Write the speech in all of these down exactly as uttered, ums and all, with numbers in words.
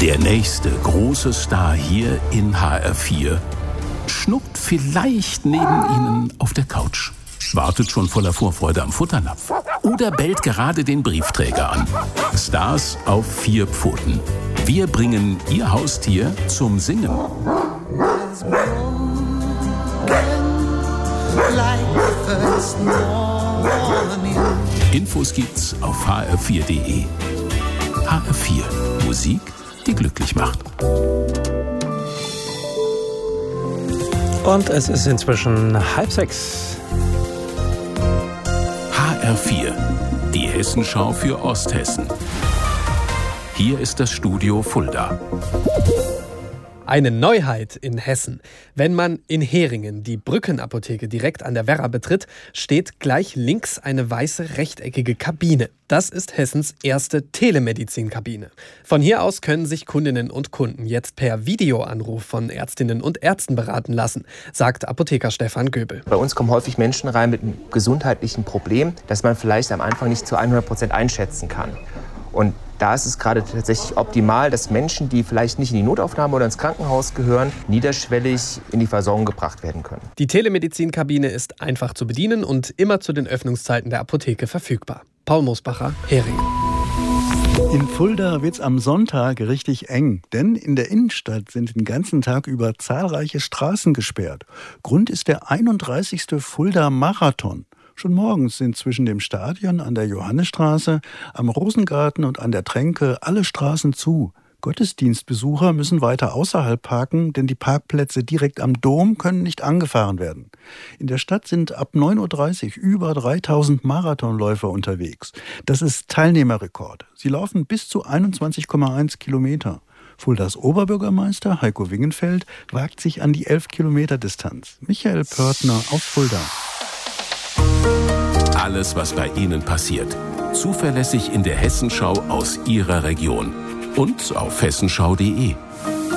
Der nächste große Star hier in H R vier schnuckt vielleicht neben Ihnen auf der Couch, wartet schon voller Vorfreude am Futternapf oder bellt gerade den Briefträger an. Stars auf vier Pfoten. Wir bringen Ihr Haustier zum Singen. Infos gibt's auf h r vier punkt d e. H R vier. Musik, die glücklich macht. Und es ist inzwischen halb sechs. H R vier. Die Hessenschau für Osthessen. Hier ist das Studio Fulda. Eine Neuheit in Hessen. Wenn man in Heringen die Brückenapotheke direkt an der Werra betritt, steht gleich links eine weiße rechteckige Kabine. Das ist Hessens erste Telemedizinkabine. Von hier aus können sich Kundinnen und Kunden jetzt per Videoanruf von Ärztinnen und Ärzten beraten lassen, sagt Apotheker Stefan Göbel. Bei uns kommen häufig Menschen rein mit einem gesundheitlichen Problem, das man vielleicht am Anfang nicht zu hundert Prozent einschätzen kann. Und da ist es gerade tatsächlich optimal, dass Menschen, die vielleicht nicht in die Notaufnahme oder ins Krankenhaus gehören, niederschwellig in die Versorgung gebracht werden können. Die Telemedizinkabine ist einfach zu bedienen und immer zu den Öffnungszeiten der Apotheke verfügbar. Paul Mosbacher, Heringen. In Fulda wird's am Sonntag richtig eng, denn in der Innenstadt sind den ganzen Tag über zahlreiche Straßen gesperrt. Grund ist der einunddreißigste Fulda-Marathon. Schon morgens sind zwischen dem Stadion an der Johannisstraße, am Rosengarten und an der Tränke alle Straßen zu. Gottesdienstbesucher müssen weiter außerhalb parken, denn die Parkplätze direkt am Dom können nicht angefahren werden. In der Stadt sind ab neun Uhr dreißig über dreitausend Marathonläufer unterwegs. Das ist Teilnehmerrekord. Sie laufen bis zu einundzwanzig Komma eins Kilometer. Fuldas Oberbürgermeister Heiko Wingenfeld wagt sich an die elf Kilometer Distanz. Michael Pörtner aus Fulda. Alles, was bei Ihnen passiert, zuverlässig in der Hessenschau aus Ihrer Region und auf hessenschau punkt d e.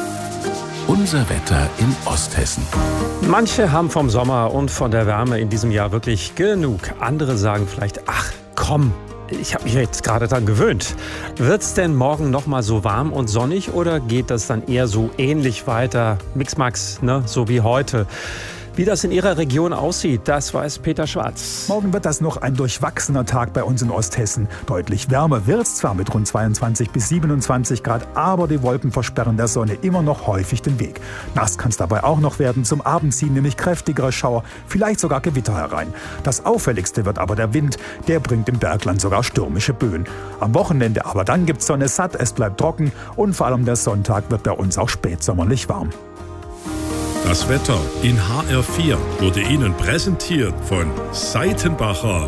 Unser Wetter in Osthessen. Manche haben vom Sommer und von der Wärme in diesem Jahr wirklich genug. Andere sagen vielleicht, ach komm, ich habe mich jetzt gerade dran gewöhnt. Wird's denn morgen noch mal so warm und sonnig oder geht das dann eher so ähnlich weiter? Mixmax, ne, so wie heute. Wie das in Ihrer Region aussieht, das weiß Peter Schwarz. Morgen wird das noch ein durchwachsener Tag bei uns in Osthessen. Deutlich wärmer wird es zwar mit rund zweiundzwanzig bis siebenundzwanzig Grad, aber die Wolken versperren der Sonne immer noch häufig den Weg. Nass kann es dabei auch noch werden. Zum Abend ziehen nämlich kräftigere Schauer, vielleicht sogar Gewitter herein. Das Auffälligste wird aber der Wind. Der bringt im Bergland sogar stürmische Böen. Am Wochenende aber dann gibt's Sonne satt, es bleibt trocken und vor allem der Sonntag wird bei uns auch spätsommerlich warm. Das Wetter in H R vier wurde Ihnen präsentiert von Seitenbacher.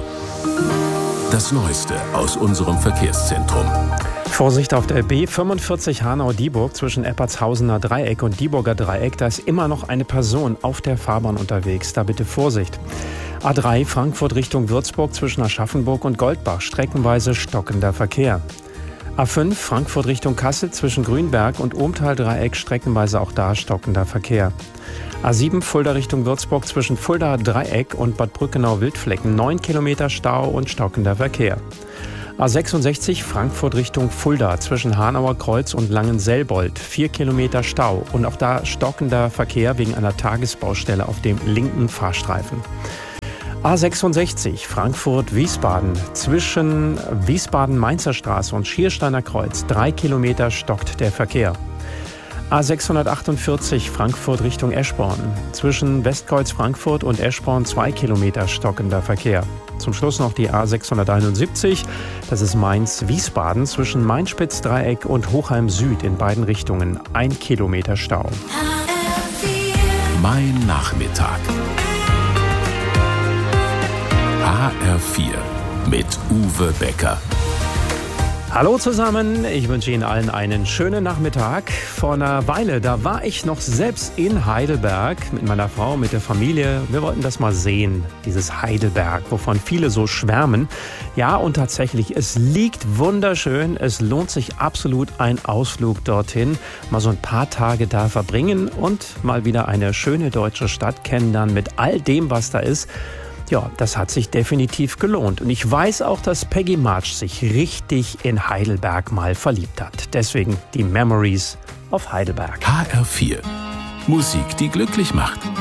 Das Neueste aus unserem Verkehrszentrum. Vorsicht auf der B fünfundvierzig Hanau-Dieburg zwischen Eppertshausener Dreieck und Dieburger Dreieck. Da ist immer noch eine Person auf der Fahrbahn unterwegs. Da bitte Vorsicht. A drei Frankfurt Richtung Würzburg zwischen Aschaffenburg und Goldbach. Streckenweise stockender Verkehr. A fünf Frankfurt Richtung Kassel zwischen Grünberg und Ohmtal-Dreieck, streckenweise auch da stockender Verkehr. A sieben Fulda Richtung Würzburg zwischen Fulda Dreieck und Bad Brückenau-Wildflecken, neun Kilometer Stau und stockender Verkehr. A sechsundsechzig Frankfurt Richtung Fulda zwischen Hanauer Kreuz und Langenselbold, vier Kilometer Stau und auch da stockender Verkehr wegen einer Tagesbaustelle auf dem linken Fahrstreifen. A sechsundsechzig Frankfurt-Wiesbaden zwischen Wiesbaden-Mainzer Straße und Schiersteiner Kreuz. Drei Kilometer stockt der Verkehr. A sechshundertachtundvierzig Frankfurt Richtung Eschborn. Zwischen Westkreuz Frankfurt und Eschborn zwei Kilometer stockender Verkehr. Zum Schluss noch die A sechshunderteinundsiebzig. Das ist Mainz-Wiesbaden zwischen Mainspitz-Dreieck und Hochheim Süd in beiden Richtungen. Ein Kilometer Stau. Mein Nachmittag. H R vier mit Uwe Becker. Hallo zusammen, ich wünsche Ihnen allen einen schönen Nachmittag. Vor einer Weile, da war ich noch selbst in Heidelberg mit meiner Frau, mit der Familie. Wir wollten das mal sehen, dieses Heidelberg, wovon viele so schwärmen. Ja, und tatsächlich, es liegt wunderschön. Es lohnt sich absolut ein Ausflug dorthin. Mal so ein paar Tage da verbringen und mal wieder eine schöne deutsche Stadt kennenlernen mit all dem, was da ist. Ja, das hat sich definitiv gelohnt. Und ich weiß auch, dass Peggy March sich richtig in Heidelberg mal verliebt hat. Deswegen die Memories of Heidelberg. H R vier. Musik, die glücklich macht.